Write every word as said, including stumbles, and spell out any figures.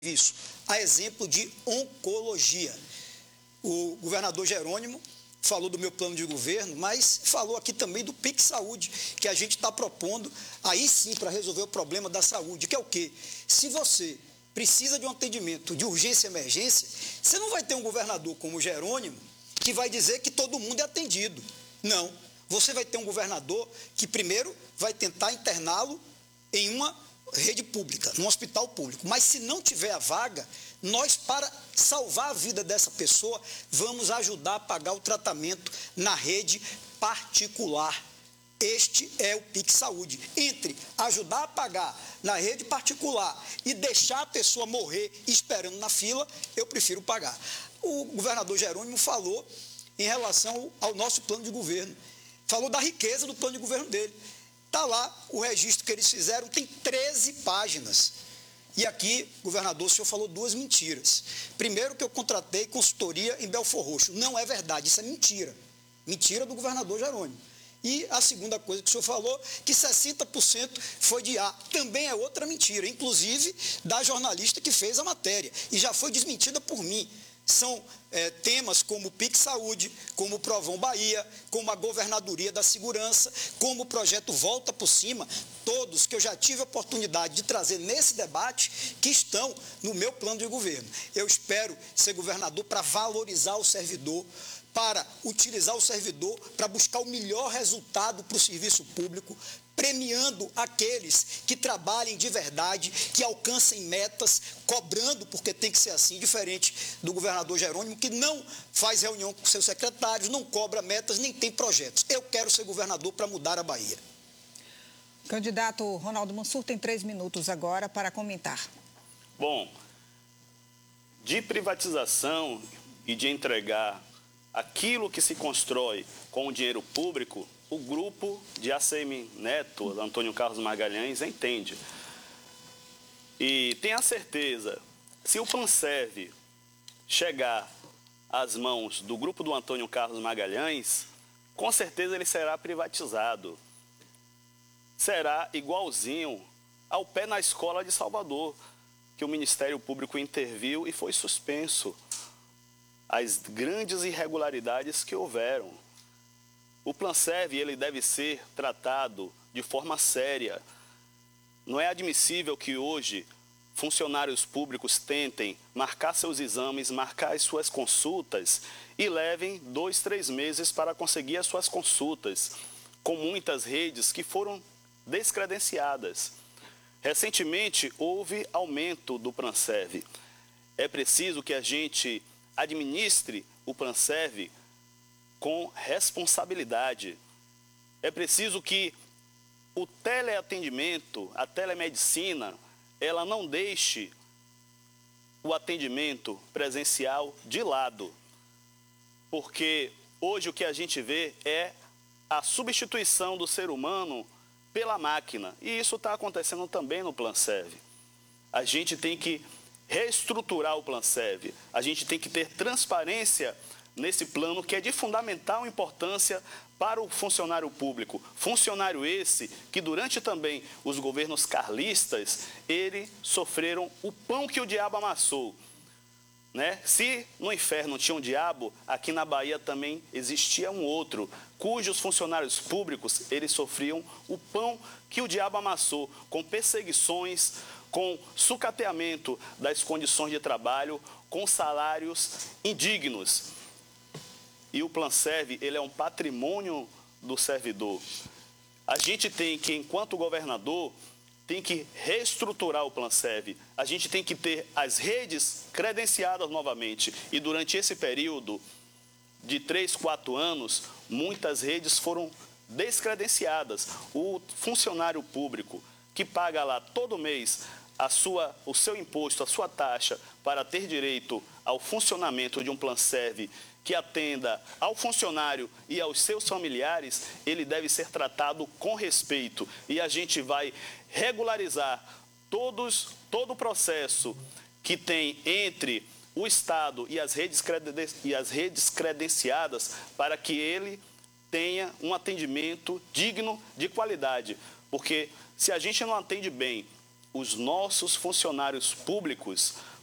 serviço, a exemplo de oncologia. O governador Jerônimo falou do meu plano de governo, mas falou aqui também do Pix Saúde, que a gente está propondo, aí sim, para resolver o problema da saúde, que é o quê? Se você precisa de um atendimento de urgência e emergência, você não vai ter um governador como o Jerônimo que vai dizer que todo mundo é atendido. Não. Você vai ter um governador que, primeiro, vai tentar interná-lo em uma rede pública, num hospital público. Mas se não tiver a vaga, nós, para salvar a vida dessa pessoa, vamos ajudar a pagar o tratamento na rede particular. Este é o Pix Saúde. Entre ajudar a pagar na rede particular e deixar a pessoa morrer esperando na fila, eu prefiro pagar. O governador Jerônimo falou em relação ao nosso plano de governo. Falou da riqueza do plano de governo dele. Está lá o registro que eles fizeram, tem treze páginas. E aqui, governador, o senhor falou duas mentiras. Primeiro, que eu contratei consultoria em Belfor Roxo. Não é verdade, isso é mentira. Mentira do governador Jerônimo. E a segunda coisa que o senhor falou, que sessenta por cento foi de A. Também é outra mentira, inclusive da jornalista que fez a matéria. E já foi desmentida por mim. São é, temas como o Pix Saúde, como o Provão Bahia, como a Governadoria da Segurança, como o projeto Volta por Cima, todos que eu já tive a oportunidade de trazer nesse debate, que estão no meu plano de governo. Eu espero ser governador para valorizar o servidor, para utilizar o servidor para buscar o melhor resultado para o serviço público, premiando aqueles que trabalhem de verdade, que alcancem metas, cobrando, porque tem que ser assim, diferente do governador Jerônimo, que não faz reunião com seus secretários, não cobra metas, nem tem projetos. Eu quero ser governador para mudar a Bahia. Candidato Ronaldo Mansur tem três minutos agora para comentar. Bom, de privatização e de entregar aquilo que se constrói com o dinheiro público, o grupo de A C M Neto, Antônio Carlos Magalhães, entende. E tenha certeza, se o Planserve chegar às mãos do grupo do Antônio Carlos Magalhães, com certeza ele será privatizado. Será igualzinho ao pé na escola de Salvador, que o Ministério Público interviu e foi suspenso. As grandes irregularidades que houveram. O Planserve, ele deve ser tratado de forma séria. Não é admissível que hoje funcionários públicos tentem marcar seus exames, marcar as suas consultas e levem dois, três meses para conseguir as suas consultas, com muitas redes que foram descredenciadas. Recentemente, houve aumento do Planserve. É preciso que a gente administre o Planserve com responsabilidade. É preciso que o teleatendimento, a telemedicina, ela não deixe o atendimento presencial de lado. Porque hoje o que a gente vê é a substituição do ser humano pela máquina. E isso está acontecendo também no Planserve. A gente tem que reestruturar o Planserve. A gente tem que ter transparência nesse plano que é de fundamental importância para o funcionário público. Funcionário esse que durante também os governos carlistas, eles sofreram o pão que o diabo amassou. Né? Se no inferno tinha um diabo, aqui na Bahia também existia um outro, cujos funcionários públicos, eles sofriam o pão que o diabo amassou, com perseguições, com sucateamento das condições de trabalho, com salários indignos. E o Planserve, ele é um patrimônio do servidor. A gente tem que, enquanto governador, tem que reestruturar o Planserve. A gente tem que ter as redes credenciadas novamente. E durante esse período de três, quatro anos, muitas redes foram descredenciadas. O funcionário público que paga lá todo mês a sua, o seu imposto, a sua taxa para ter direito ao funcionamento de um Planserve que atenda ao funcionário e aos seus familiares, ele deve ser tratado com respeito. E a gente vai regularizar todos, todo o processo que tem entre o Estado e as redes, e as redes credenciadas para que ele tenha um atendimento digno de qualidade. Porque se a gente não atende bem os nossos funcionários públicos